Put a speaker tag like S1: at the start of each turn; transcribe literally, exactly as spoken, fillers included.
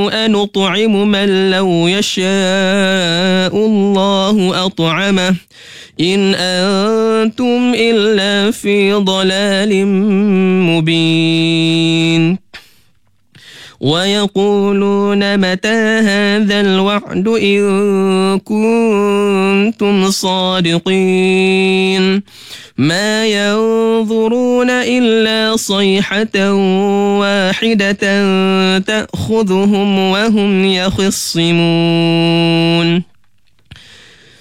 S1: أنطعم من لو يشاء الله أطعمه إن أنتم إلا في ضلال مبين ويقولون متى هذا الوعد إن كنتم صادقين ما ينظرون إلا صيحة واحدة تأخذهم وهم يخصمون